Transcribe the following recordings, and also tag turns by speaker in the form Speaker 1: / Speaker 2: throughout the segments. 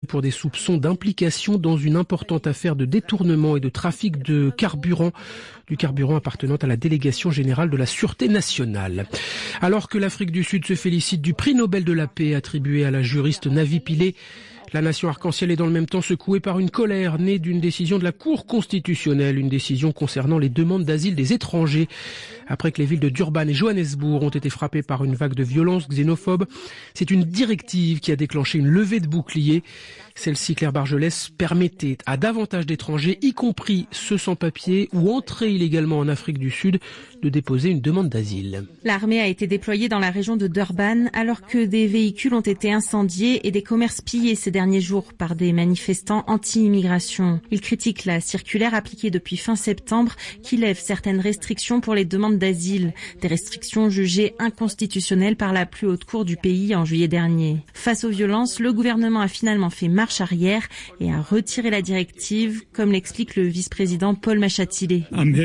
Speaker 1: pour des soupçons d'implication dans une importante affaire de détournement et de trafic de carburant, du carburant appartenant à la délégation générale de la Sûreté nationale. Alors que l'Afrique du Sud se félicite du prix Nobel de la paix attribué à la juriste Navi Pillay, la nation arc-en-ciel est dans le même temps secouée par une colère née d'une décision de la Cour constitutionnelle, une décision concernant les demandes d'asile des étrangers. Après que les villes de Durban et Johannesburg ont été frappées par une vague de violences xénophobes, c'est une directive qui a déclenché une levée de boucliers. Celle-ci, Claire Bargelès, permettait à davantage d'étrangers, y compris ceux sans papier ou entrés illégalement en Afrique du Sud, de déposer une demande d'asile.
Speaker 2: L'armée a été déployée dans la région de Durban alors que des véhicules ont été incendiés et des commerces pillés ces derniers jours par des manifestants anti-immigration. Ils critiquent la circulaire appliquée depuis fin septembre qui lève certaines restrictions pour les demandes d'asile, des restrictions jugées inconstitutionnelles par la plus haute cour du pays en juillet dernier. Face aux violences, le gouvernement a finalement fait marche arrière et a retiré la directive, comme l'explique le vice-président Paul Machatilé.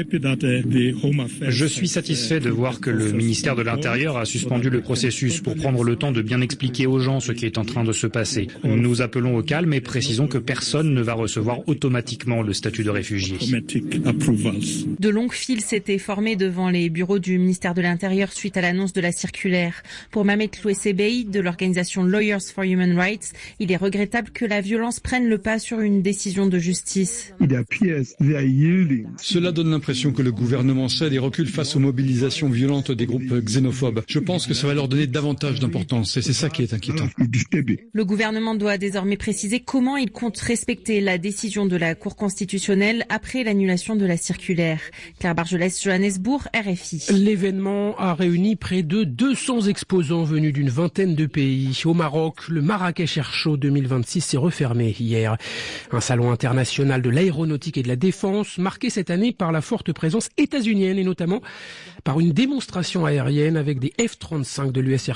Speaker 3: Je suis satisfait de voir que le ministère de l'Intérieur a suspendu le processus pour prendre le temps de bien expliquer aux gens ce qui est en train de se passer. Nous appelons au calme et précisons que personne ne va recevoir automatiquement le statut de réfugié.
Speaker 2: De longues files s'étaient formées devant les bureaux du ministère de l'Intérieur suite à l'annonce de la circulaire. Pour Mamet Louessebey de l'organisation Lawyers for Human Rights, il est regrettable que la violence prenne le pas sur une décision de justice.
Speaker 4: Cela donne l'impression que le gouvernement cède et recule face aux mobilisations violentes des groupes xénophobes. Je pense que ça va leur donner davantage d'importance et c'est ça qui est inquiétant.
Speaker 2: Le gouvernement doit désormais préciser comment il compte respecter la décision de la Cour constitutionnelle après l'annulation de la circulaire. Claire Bargelès, Johannesburg, RFI.
Speaker 1: L'événement a réuni près de 200 exposants venus d'une vingtaine de pays. Au Maroc, le Marrakech Air Show 2026 s'est refermé hier. Un salon international de l'aéronautique et de la défense, marqué cette année par la forte présence états-unienne et notamment par une démonstration aérienne avec des F-35 de l'US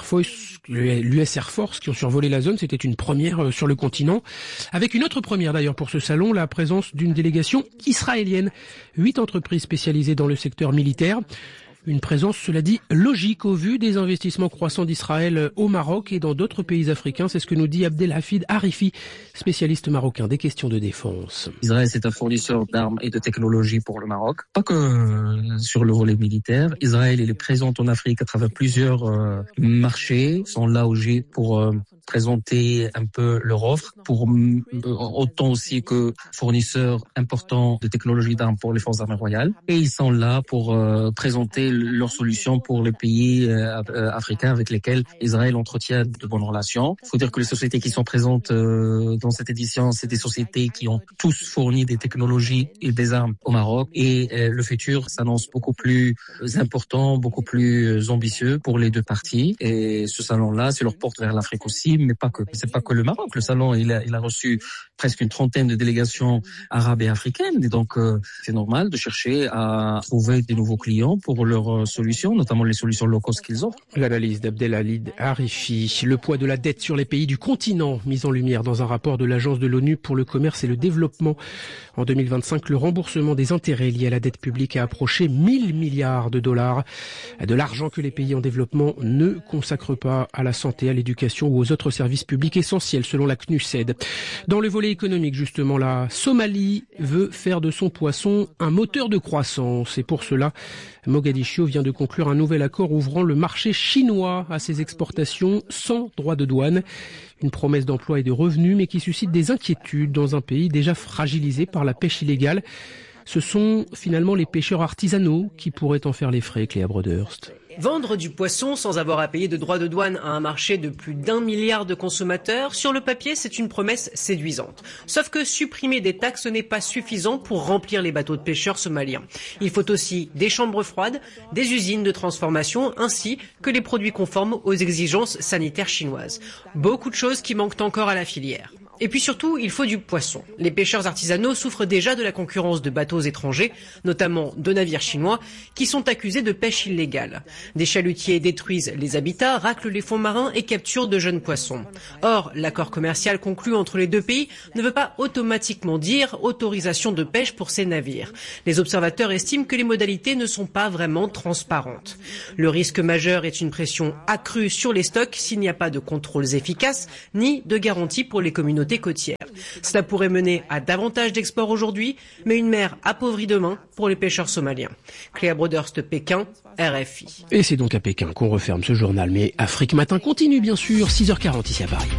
Speaker 1: Air Force qui ont survolé la zone. C'était une première sur le continent. Avec une autre première d'ailleurs pour ce salon, la présence d'une délégation israélienne. 8 entreprises spécialisées dans le secteur militaire. Une présence, cela dit, logique au vu des investissements croissants d'Israël au Maroc et dans d'autres pays africains. C'est ce que nous dit Abdelhafid Harifi, spécialiste marocain des questions de défense.
Speaker 5: Israël, c'est un fournisseur d'armes et de technologies pour le Maroc. Pas que sur le volet militaire. Israël, il est présent en Afrique à travers plusieurs marchés. Ils sont là pour présenter un peu leur offre, pour autant aussi que fournisseurs importants de technologies d'armes pour les forces armées royales. Et ils sont là pour présenter leurs solutions pour les pays africains avec lesquels Israël entretient de bonnes relations. Il faut dire que les sociétés qui sont présentes dans cette édition, c'est des sociétés qui ont tous fourni des technologies et des armes au Maroc. Et le futur s'annonce beaucoup plus important, beaucoup plus ambitieux pour les deux parties. Et ce salon-là, c'est leur porte vers l'Afrique aussi, mais pas que. C'est pas que le Maroc. Le salon, il a reçu presque une trentaine de délégations arabes et africaines. Et donc, c'est normal de chercher à trouver des nouveaux clients pour leurs solutions, notamment les solutions low-cost qu'ils offrent.
Speaker 1: L'analyse d'Abdelhafid Harifi. Le poids de la dette sur les pays du continent, mis en lumière dans un rapport de l'Agence de l'ONU pour le commerce et le développement. En 2025, le remboursement des intérêts liés à la dette publique a approché 1000 milliards de dollars. De l'argent que les pays en développement ne consacrent pas à la santé, à l'éducation ou aux autres services publics essentiels, selon la CNUSED. Dans le volet économique, justement, la Somalie veut faire de son poisson un moteur de croissance. Et pour cela, Mogadiscio vient de conclure un nouvel accord ouvrant le marché chinois à ses exportations sans droit de douane. Une promesse d'emploi et de revenus, mais qui suscite des inquiétudes dans un pays déjà fragilisé par la pêche illégale. Ce sont finalement les pêcheurs artisanaux qui pourraient en faire les frais, Cléa Broderst.
Speaker 6: Vendre du poisson sans avoir à payer de droits de douane à un marché de plus d'1 milliard de consommateurs, sur le papier, c'est une promesse séduisante. Sauf que supprimer des taxes n'est pas suffisant pour remplir les bateaux de pêcheurs somaliens. Il faut aussi des chambres froides, des usines de transformation, ainsi que les produits conformes aux exigences sanitaires chinoises. Beaucoup de choses qui manquent encore à la filière. Et puis surtout, il faut du poisson. Les pêcheurs artisanaux souffrent déjà de la concurrence de bateaux étrangers, notamment de navires chinois, qui sont accusés de pêche illégale. Des chalutiers détruisent les habitats, raclent les fonds marins et capturent de jeunes poissons. Or, l'accord commercial conclu entre les deux pays ne veut pas automatiquement dire autorisation de pêche pour ces navires. Les observateurs estiment que les modalités ne sont pas vraiment transparentes. Le risque majeur est une pression accrue sur les stocks s'il n'y a pas de contrôles efficaces, ni de garanties pour les communautés communautés côtières. Cela pourrait mener à davantage d'exports aujourd'hui, mais une mer appauvrie demain pour les pêcheurs somaliens. Cléa Broderst, Pékin, RFI.
Speaker 1: Et c'est donc à Pékin qu'on referme ce journal, mais Afrique Matin continue bien sûr, 6h40 ici à Paris.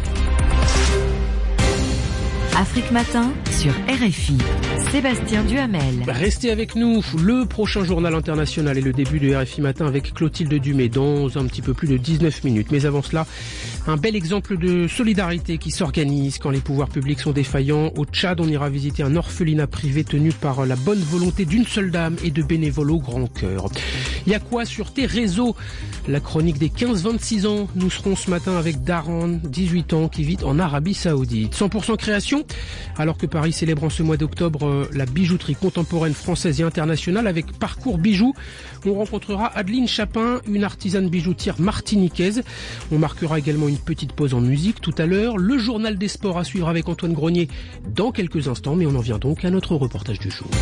Speaker 7: Afrique Matin sur RFI. Sébastien Duhamel.
Speaker 1: Restez avec nous. Le prochain journal international est le début de RFI Matin avec Clotilde Dumais dans un petit peu plus de 19 minutes. Mais avant cela, un bel exemple de solidarité qui s'organise quand les pouvoirs publics sont défaillants. Au Tchad, on ira visiter un orphelinat privé tenu par la bonne volonté d'une seule dame et de bénévoles au grand cœur. Il y a quoi sur tes réseaux? La chronique des 15-26 ans. Nous serons ce matin avec Daran, 18 ans, qui vit en Arabie Saoudite. 100% création. Alors que Paris célèbre en ce mois d'octobre la bijouterie contemporaine française et internationale avec Parcours Bijoux, on rencontrera Adeline Chapin, une artisane bijoutière martiniquaise. On marquera également une petite pause en musique tout à l'heure. Le journal des sports à suivre avec Antoine Grenier dans quelques instants, mais on en vient donc à notre reportage du jour.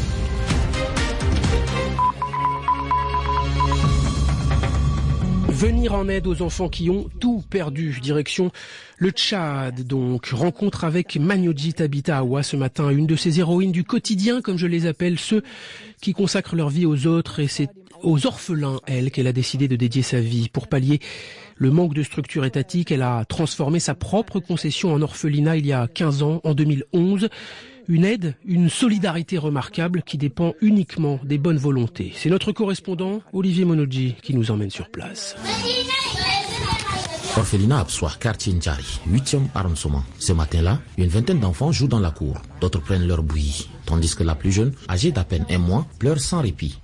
Speaker 1: Venir en aide aux enfants qui ont tout perdu. Direction le Tchad, donc. Rencontre avec Magnoji Tabita Awa ce matin, une de ces héroïnes du quotidien, comme je les appelle, ceux qui consacrent leur vie aux autres, et c'est aux orphelins, elle, qu'elle a décidé de dédier sa vie. Pour pallier le manque de structure étatique, elle a transformé sa propre concession en orphelinat il y a 15 ans, en 2011. Une aide, une solidarité remarquable qui dépend uniquement des bonnes volontés. C'est notre correspondant, Olivier Monodji, qui nous emmène sur place.
Speaker 8: Orphelinat Absoir, quartier Ndjari, 8e arrondissement. Ce matin-là, une vingtaine d'enfants jouent dans la cour. D'autres prennent leur bouillie, tandis que la plus jeune, âgée d'à peine 1 mois, pleure sans répit.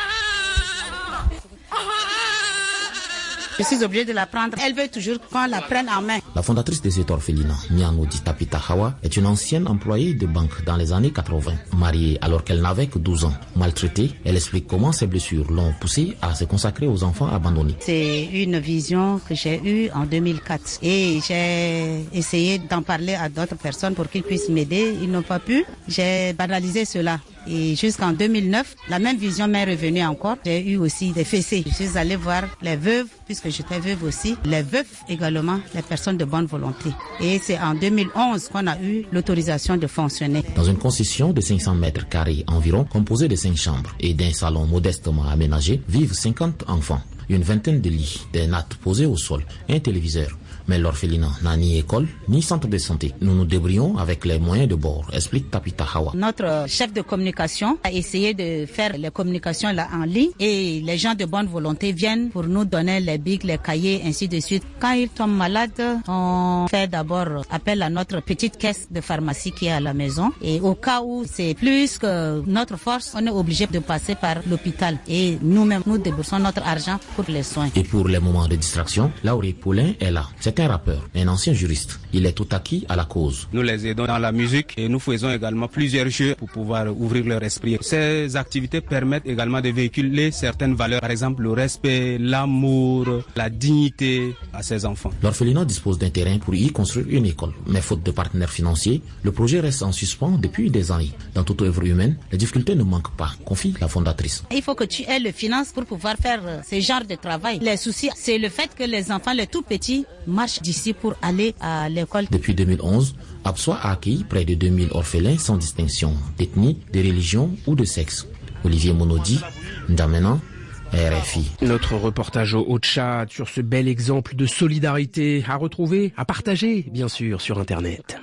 Speaker 9: Je suis obligée de la prendre. Elle veut toujours qu'on la prenne en main.
Speaker 8: La fondatrice de cet orphelinat, Magnoji Tabita Awa, est une ancienne employée de banque dans les années 80. Mariée alors qu'elle n'avait que 12 ans. Maltraitée, elle explique comment ses blessures l'ont poussée à se consacrer aux enfants abandonnés.
Speaker 9: C'est une vision que j'ai eue en 2004. Et j'ai essayé d'en parler à d'autres personnes pour qu'ils puissent m'aider. Ils n'ont pas pu. J'ai banalisé cela. Et jusqu'en 2009, la même vision m'est revenue encore. J'ai eu aussi des fessées. Je suis allée voir les veuves, puisque j'étais veuve aussi, les veufs également, les personnes de bonne volonté. Et c'est en 2011 qu'on a eu l'autorisation de fonctionner.
Speaker 8: Dans une concession de 500 mètres carrés environ, composée de 5 chambres et d'un salon modestement aménagé, vivent 50 enfants. Une vingtaine de lits, des nattes posées au sol, un téléviseur. Mais l'orphelinat n'a ni école, ni centre de santé. Nous nous débrouillons avec les moyens de bord, explique Tabita Awa.
Speaker 9: Notre chef de communication a essayé de faire les communications là en ligne et les gens de bonne volonté viennent pour nous donner les bics, les cahiers, ainsi de suite. Quand ils tombent malades, on fait d'abord appel à notre petite caisse de pharmacie qui est à la maison. Et au cas où c'est plus que notre force, on est obligé de passer par l'hôpital. Et nous-mêmes, nous déboursons notre argent pour les soins.
Speaker 8: Et pour les moments de distraction, Lauré Poulain est là. C'est un rappeur, un ancien juriste. Il est tout acquis à la cause.
Speaker 10: Nous les aidons dans la musique et nous faisons également plusieurs jeux pour pouvoir ouvrir leur esprit. Ces activités permettent également de véhiculer certaines valeurs, par exemple le respect, l'amour, la dignité à ces enfants.
Speaker 8: L'orphelinat dispose d'un terrain pour y construire une école. Mais faute de partenaires financiers, le projet reste en suspens depuis des années. Dans toute œuvre humaine, les difficultés ne manquent pas, confie la fondatrice.
Speaker 9: Il faut que tu aies le finance pour pouvoir faire ce genre de travail. Les soucis, c'est le fait que les enfants, les tout petits, marchent d'ici pour aller à l'école.
Speaker 8: Depuis 2011, Absoir a accueilli près de 2000 orphelins sans distinction d'ethnie, de religion ou de sexe. Olivier Monodji, N'Djamena, RFI.
Speaker 1: Notre reportage au Tchad sur ce bel exemple de solidarité à retrouver, à partager, bien sûr, sur Internet.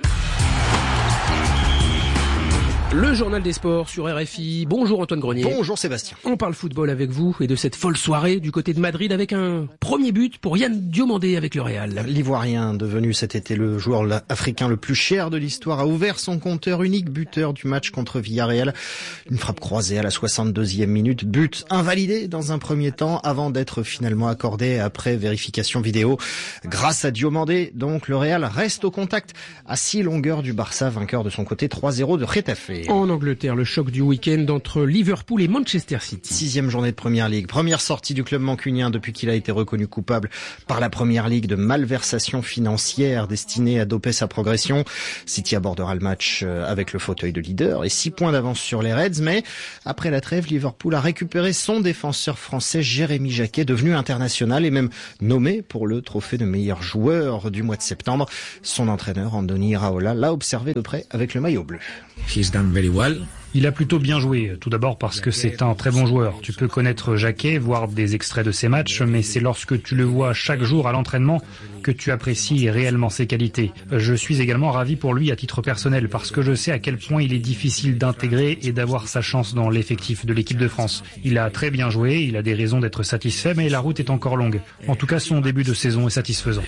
Speaker 1: Le journal des sports sur RFI. Bonjour Antoine Grenier.
Speaker 11: Bonjour Sébastien.
Speaker 1: On parle football avec vous et de cette folle soirée du côté de Madrid avec un premier but pour Yann Diomandé avec le Real.
Speaker 11: L'Ivoirien, devenu cet été le joueur africain le plus cher de l'histoire, a ouvert son compteur, unique buteur du match contre Villarreal. Une frappe croisée à la 62e minute, but invalidé dans un premier temps avant d'être finalement accordé après vérification vidéo. Grâce à Diomandé, donc, le Real reste au contact à 6 longueurs du Barça, vainqueur de son côté 3-0 de Getafe. jouer.
Speaker 1: En Angleterre, le choc du week-end entre Liverpool et Manchester City.
Speaker 11: 6e journée de Premier League. Première sortie du club mancunien depuis qu'il a été reconnu coupable par la Premier League de malversation financière destinée à doper sa progression. City abordera le match avec le fauteuil de leader et 6 points d'avance sur les Reds. Mais après la trêve, Liverpool a récupéré son défenseur français Jérémy Jacquet, devenu international et même nommé pour le trophée de meilleur joueur du mois de septembre. Son entraîneur, Andoni Iraola, l'a observé de près avec le maillot bleu.
Speaker 3: He's done very well. Il a plutôt bien joué, tout d'abord parce que c'est un très bon joueur. Tu peux connaître Jacquet, voir des extraits de ses matchs, mais c'est lorsque tu le vois chaque jour à l'entraînement que tu apprécies réellement ses qualités. Je suis également ravi pour lui à titre personnel, parce que je sais à quel point il est difficile d'intégrer et d'avoir sa chance dans l'effectif de l'équipe de France. Il a très bien joué, il a des raisons d'être satisfait, mais la route est encore longue. En tout cas, son début de saison est satisfaisant.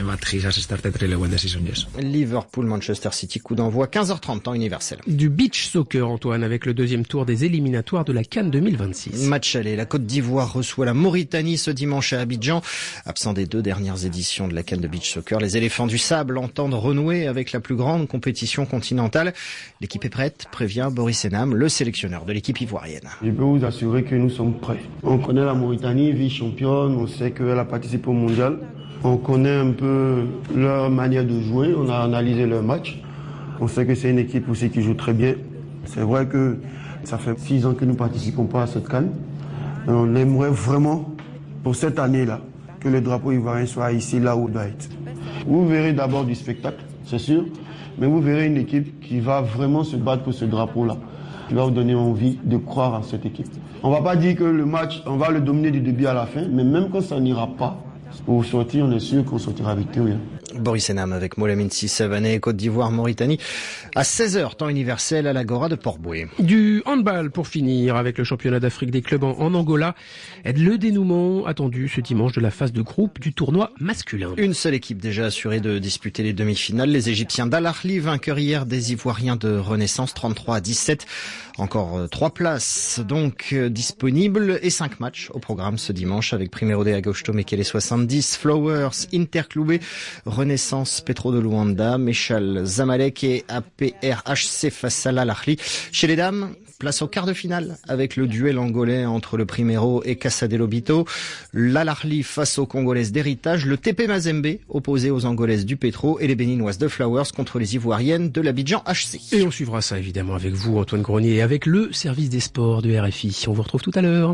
Speaker 11: Liverpool-Manchester City, coup d'envoi 15h30, temps universel.
Speaker 1: Du beach soccer, Antoine, avec le deuxième tour des éliminatoires de la CAN 2026.
Speaker 11: Match aller, la Côte d'Ivoire reçoit la Mauritanie ce dimanche à Abidjan. Absent des 2 dernières éditions de la CAN de beach soccer, les éléphants du sable entendent renouer avec la plus grande compétition continentale. L'équipe est prête, prévient Boris Enam, le sélectionneur de l'équipe ivoirienne.
Speaker 12: Je peux vous assurer que nous sommes prêts. On connaît la Mauritanie, vice-championne, on sait qu'elle a participé au mondial. On connaît un peu leur manière de jouer, on a analysé leur match. On sait que c'est une équipe aussi qui joue très bien. C'est vrai que ça fait 6 ans que nous ne participons pas à cette CAN. On aimerait vraiment, pour cette année-là, que le drapeau ivoirien soit ici, là où il doit être. Vous verrez d'abord du spectacle, c'est sûr, mais vous verrez une équipe qui va vraiment se battre pour ce drapeau-là, qui va vous donner envie de croire en cette équipe. On ne va pas dire que le match, on va le dominer du début à la fin, mais même quand ça n'ira pas, pour sortir, on est sûr qu'on sortira victorieux.
Speaker 11: Boris Enam avec Molamine Sissavané, Côte d'Ivoire, Mauritanie, à 16h, temps universel à l'Agora de Port-Bouët.
Speaker 1: Du handball pour finir avec le championnat d'Afrique des clubs en Angola. Le dénouement attendu ce dimanche de la phase de groupe du tournoi masculin.
Speaker 11: Une seule équipe déjà assurée de disputer les demi-finales. Les Égyptiens d'Al Ahly, vainqueurs hier des Ivoiriens de Renaissance, 33-17. Encore 3 places donc disponibles et 5 matchs au programme ce dimanche avec Primero de Agosto Mekele 70, Flowers, Interclubé, Renaissance Petro de Luanda, Mechal Zamalek et APRHC face à Al Ahly. Chez les dames, place au quart de finale avec le duel angolais entre le Primero et Casa de Lobito. L'Al Ahly face aux Congolaises d'Héritage, le TP Mazembe opposé aux Angolaises du Petro et les Béninoises de Flowers contre les Ivoiriennes de l'Abidjan HC.
Speaker 1: Et on suivra ça évidemment avec vous, Antoine Grenier, et avec le service des sports de RFI. On vous retrouve tout à l'heure.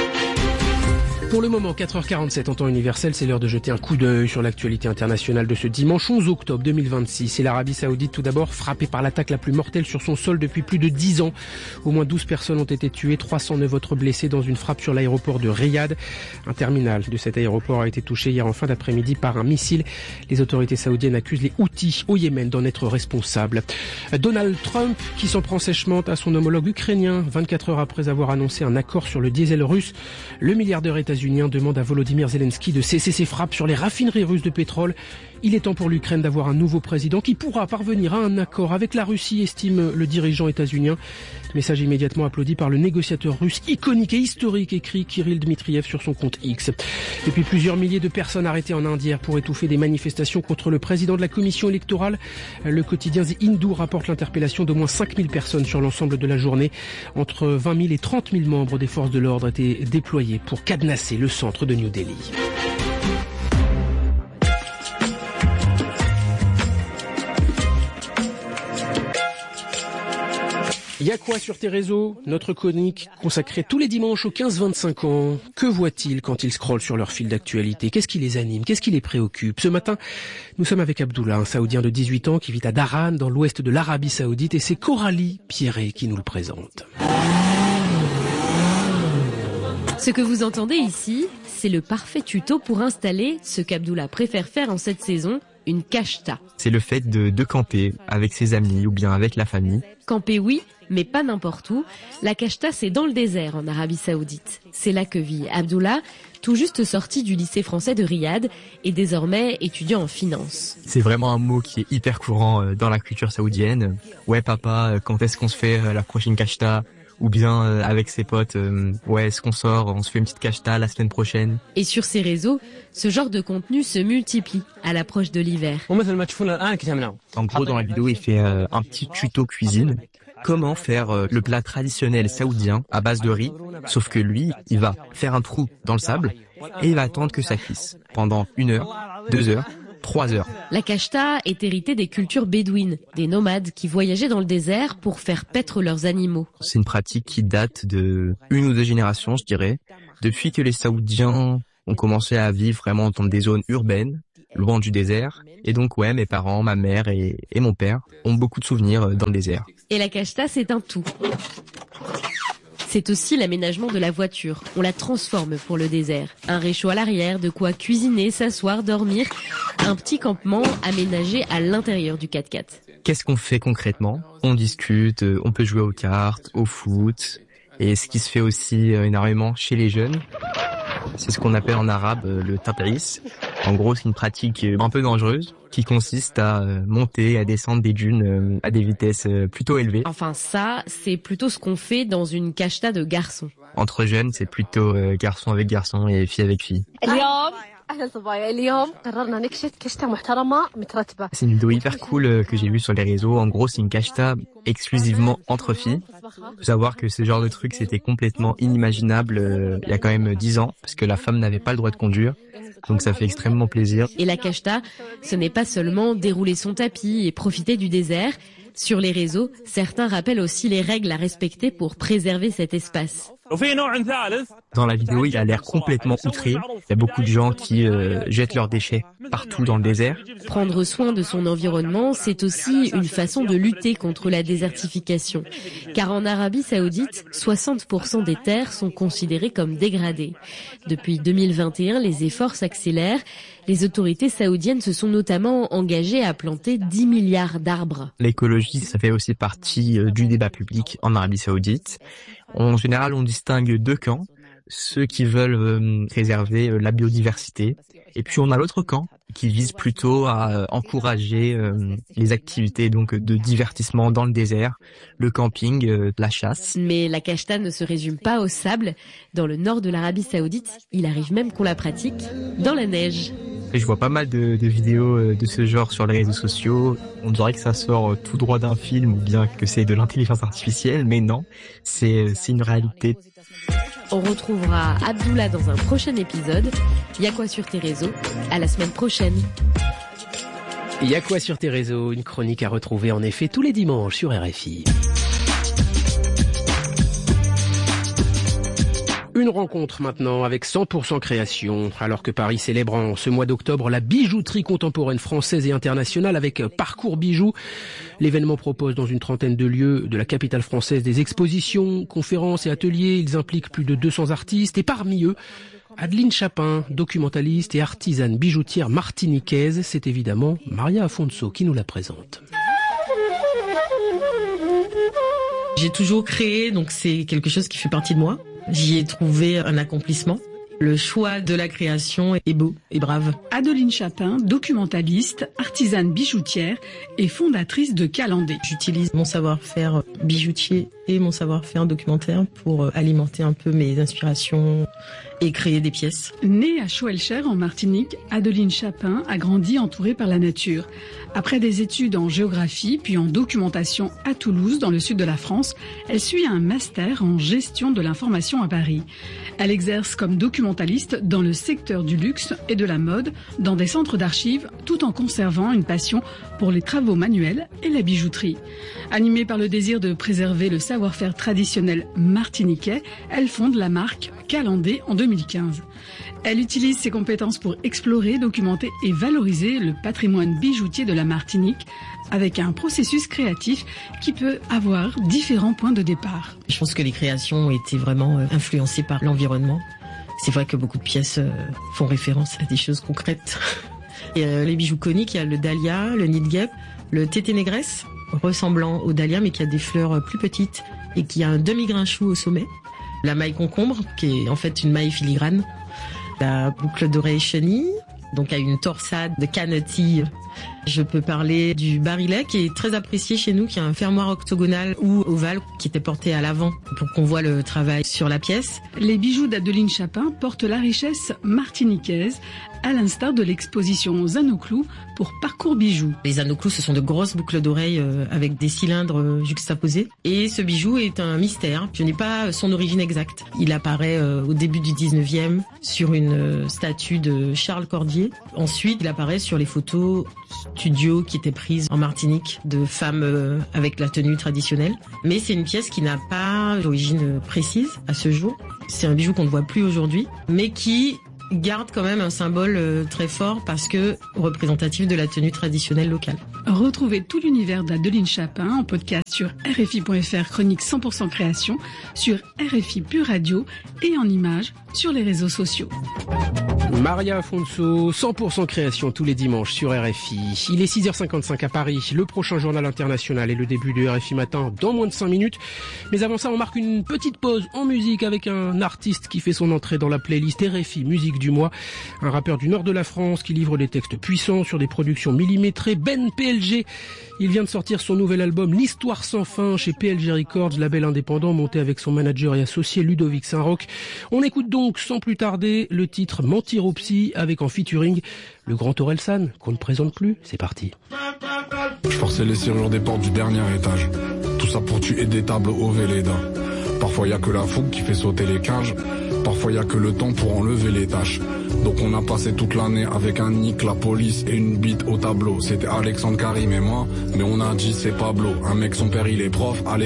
Speaker 1: Pour le moment, 4h47 en temps universel, c'est l'heure de jeter un coup d'œil sur l'actualité internationale de ce dimanche 11 octobre 2026. Et l'Arabie Saoudite, tout d'abord, frappée par l'attaque la plus mortelle sur son sol depuis plus de 10 ans. Au moins 12 personnes ont été tuées, 309 autres blessées dans une frappe sur l'aéroport de Riyad. Un terminal de cet aéroport a été touché hier en fin d'après-midi par un missile. Les autorités saoudiennes accusent les Houthis au Yémen d'en être responsables. Donald Trump, qui s'en prend sèchement à son homologue ukrainien, 24 heures après avoir annoncé un accord sur le diesel russe, le milliardaire états-unien demande à Volodymyr Zelensky de cesser ses frappes sur les raffineries russes de pétrole. Il est temps pour l'Ukraine d'avoir un nouveau président qui pourra parvenir à un accord avec la Russie, estime le dirigeant états-unien. Message immédiatement applaudi par le négociateur russe iconique et historique, écrit Kirill Dmitriev sur son compte X. Et puis plusieurs milliers de personnes arrêtées en Inde hier pour étouffer des manifestations contre le président de la commission électorale. Le quotidien The Hindu rapporte l'interpellation d'au moins 5000 personnes sur l'ensemble de la journée. Entre 20 000 et 30 000 membres des forces de l'ordre étaient déployés pour cadenasser le centre de New Delhi. Il y a quoi sur tes réseaux? Notre chronique consacrée tous les dimanches aux 15-25 ans. Que voient-ils quand ils scrollent sur leur fil d'actualité? Qu'est-ce qui les anime? Qu'est-ce qui les préoccupe? Ce matin, nous sommes avec Abdullah, un Saoudien de 18 ans qui vit à Dharan, dans l'ouest de l'Arabie Saoudite, et c'est Coralie Pierret qui nous le présente.
Speaker 13: Ce que vous entendez ici, c'est le parfait tuto pour installer ce qu'Abdullah préfère faire en cette saison, une kashta.
Speaker 14: C'est le fait de camper avec ses amis ou bien avec la famille.
Speaker 13: Camper, oui, mais pas n'importe où. La kashta, c'est dans le désert en Arabie Saoudite. C'est là que vit Abdullah, tout juste sorti du lycée français de Riyad et désormais étudiant en finance.
Speaker 14: C'est vraiment un mot qui est hyper courant dans la culture saoudienne. Ouais papa, quand est-ce qu'on se fait la prochaine kashta? Ou bien avec ses potes, ouais, est-ce qu'on sort, on se fait une petite kashta la semaine prochaine.
Speaker 13: Et sur ces réseaux, ce genre de contenu se multiplie à l'approche de l'hiver.
Speaker 14: En gros, dans la vidéo, il fait un petit tuto cuisine. comment faire le plat traditionnel saoudien à base de riz, sauf que lui, il va faire un trou dans le sable et il va attendre que ça cuise pendant 1 heure, 2 heures, 3 heures.
Speaker 13: La kashta est héritée des cultures bédouines, des nomades qui voyageaient dans le désert pour faire paître leurs animaux.
Speaker 14: C'est une pratique qui date de 1 ou 2 générations, je dirais, depuis que les Saoudiens ont commencé à vivre vraiment dans des zones urbaines, loin du désert. Et donc, ouais, mes parents, ma mère et mon père ont beaucoup de souvenirs dans le désert.
Speaker 13: Et la kashta, c'est un tout. C'est aussi l'aménagement de la voiture. On la transforme pour le désert. Un réchaud à l'arrière, de quoi cuisiner, s'asseoir, dormir. Un petit campement aménagé à l'intérieur du 4x4.
Speaker 14: Qu'est-ce qu'on fait concrètement? On discute, on peut jouer aux cartes, au foot. Et ce qui se fait aussi énormément chez les jeunes, c'est ce qu'on appelle en arabe le tabris. En gros, c'est une pratique un peu dangereuse qui consiste à monter, à descendre des dunes à des vitesses plutôt élevées.
Speaker 13: Enfin ça, c'est plutôt ce qu'on fait dans une kashta de garçons.
Speaker 14: Entre jeunes, c'est plutôt garçon avec garçon et fille avec fille. C'est une vidéo hyper cool que j'ai vue sur les réseaux. En gros, c'est une kashta exclusivement entre filles. Faut savoir que ce genre de truc, c'était complètement inimaginable il y a quand même 10 ans, parce que la femme n'avait pas le droit de conduire. Donc ça fait extrêmement plaisir.
Speaker 13: Et la kashta, ce n'est pas seulement dérouler son tapis et profiter du désert. Sur les réseaux, certains rappellent aussi les règles à respecter pour préserver cet espace.
Speaker 14: Dans la vidéo, il a l'air complètement outré. Il y a beaucoup de gens qui jettent leurs déchets partout dans le désert.
Speaker 13: Prendre soin de son environnement, c'est aussi une façon de lutter contre la désertification. Car en Arabie Saoudite, 60% des terres sont considérées comme dégradées. Depuis 2021, les efforts s'accélèrent. Les autorités saoudiennes se sont notamment engagées à planter 10 milliards d'arbres.
Speaker 14: L'écologie, ça fait aussi partie du débat public en Arabie Saoudite. En général, on distingue 2 camps. Ceux qui veulent préserver la biodiversité. Et puis on a l'autre camp qui vise plutôt à encourager les activités donc de divertissement dans le désert, le camping, la chasse.
Speaker 13: Mais la kashta ne se résume pas au sable. Dans le nord de l'Arabie Saoudite, il arrive même qu'on la pratique dans la neige.
Speaker 14: Et je vois pas mal de vidéos de ce genre sur les réseaux sociaux. On dirait que ça sort tout droit d'un film ou bien que c'est de l'intelligence artificielle, mais non, c'est une réalité.
Speaker 13: On retrouvera Abdullah dans un prochain épisode. Y'a quoi sur tes réseaux? À la semaine prochaine.
Speaker 1: Y'a quoi sur tes réseaux? Une chronique à retrouver en effet tous les dimanches sur RFI. Une rencontre maintenant avec 100% création. Alors que Paris célèbre en ce mois d'octobre la bijouterie contemporaine française et internationale avec Parcours Bijoux. L'événement propose dans une trentaine de lieux de la capitale française des expositions, conférences et ateliers. Ils impliquent plus de 200 artistes et parmi eux, Adeline Chapin, documentaliste et artisane bijoutière martiniquaise. C'est évidemment Maria Afonso qui nous la présente.
Speaker 15: J'ai toujours créé, donc c'est quelque chose qui fait partie de moi. J'y ai trouvé un accomplissement. Le choix de la création est beau et brave.
Speaker 16: Adeline Chapin, documentaliste, artisane bijoutière et fondatrice de Calandé.
Speaker 15: J'utilise mon savoir-faire bijoutier et mon savoir-faire documentaire pour alimenter un peu mes inspirations et créer des pièces.
Speaker 16: Née à Schwelcher en Martinique, Adeline Chapin a grandi entourée par la nature. Après des études en géographie puis en documentation à Toulouse, dans le sud de la France, elle suit un master en gestion de l'information à Paris. Elle exerce comme documentaliste dans le secteur du luxe et de la mode, dans des centres d'archives, tout en conservant une passion pour les travaux manuels et la bijouterie. Animée par le désir de préserver le savoir-faire traditionnel martiniquais, elle fonde la marque Calandé en 2015. Elle utilise ses compétences pour explorer, documenter et valoriser le patrimoine bijoutier de la Martinique avec un processus créatif qui peut avoir différents points de départ.
Speaker 15: Je pense que les créations ont été vraiment influencées par l'environnement. C'est vrai que beaucoup de pièces font référence à des choses concrètes. Et les bijoux coniques, il y a le dahlia, le nid de guêpe, le tété négresse, ressemblant au dahlia mais qui a des fleurs plus petites et qui a un demi-grain chou au sommet. La maille concombre, qui est en fait une maille filigrane. La boucle d'oreille chenille, donc a une torsade de canetilles Je peux parler du barillet qui est très apprécié chez nous, qui est un fermoir octogonal ou ovale qui était porté à l'avant pour qu'on voit le travail sur la pièce.
Speaker 16: Les bijoux d'Adeline Chapin portent la richesse martiniquaise, à l'instar de l'exposition Zanoclou pour Parcours Bijoux.
Speaker 15: Les Zanoclou, ce sont de grosses boucles d'oreilles avec des cylindres juxtaposés. Et ce bijou est un mystère. Je n'ai pas son origine exacte. Il apparaît au début du 19e sur une statue de Charles Cordier. Ensuite, il apparaît sur les photos studio qui étaient prises en Martinique de femmes avec la tenue traditionnelle. Mais c'est une pièce qui n'a pas d'origine précise à ce jour. C'est un bijou qu'on ne voit plus aujourd'hui, mais qui garde quand même un symbole très fort parce que représentatif de la tenue traditionnelle locale.
Speaker 16: Retrouvez tout l'univers d'Adeline Chapin en podcast sur RFI.fr, chronique 100% création, sur RFI Pure Radio et en images sur les réseaux sociaux.
Speaker 1: Maria Afonso, 100% création tous les dimanches sur RFI. Il est 6h55 à Paris. Le prochain journal international et le début de RFI Matin dans moins de 5 minutes. Mais avant ça, on marque une petite pause en musique avec un artiste qui fait son entrée dans la playlist RFI Musique du mois. Un rappeur du nord de la France qui livre des textes puissants sur des productions millimétrées. Ben PLG. Il vient de sortir son nouvel album L'Histoire sans fin chez PLG Records, label indépendant monté avec son manager et associé Ludovic Saint-Roch. On écoute donc sans plus tarder le titre Mentir au psy avec en featuring le grand Orelsan qu'on ne présente plus. C'est parti.
Speaker 17: Je forçais les serrures des portes du dernier étage. Tout ça pour tuer des tables au Véleda. Parfois y a que la fougue qui fait sauter les cages. Parfois y a que le temps pour enlever les tâches. Donc on a passé toute l'année avec un nick, la police et une bite au tableau. C'était Alexandre Karim et moi, mais on a dit c'est Pablo. Un mec son père il est prof, allez